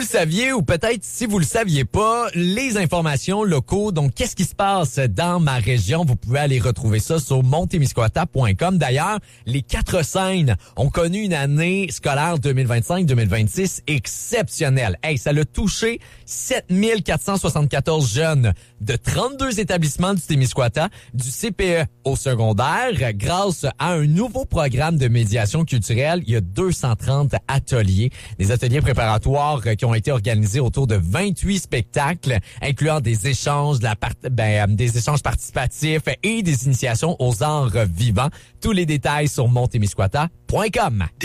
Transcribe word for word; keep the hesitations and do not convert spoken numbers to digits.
saviez ou peut-être si vous le saviez pas, les informations locaux, donc qu'est-ce qui se passe dans ma région, vous pouvez aller retrouver ça sur montemiscouata point com. D'ailleurs, les quatre scènes ont connu une année scolaire deux mille vingt-cinq deux mille vingt-six exceptionnelle. Hey, ça l'a touché sept mille quatre cent soixante-quatorze jeunes de trente-deux établissements du Témiscouata, du C P E au secondaire, grâce à un nouveau programme de médiation culturelle. Il y a deux cent trente ateliers, des ateliers préparatoires qui ont été organisés autour de vingt-huit spectacles, incluant des échanges, de la part... ben, des échanges participatifs et des initiations aux arts vivants. Tous les détails sur montemiscouata point com.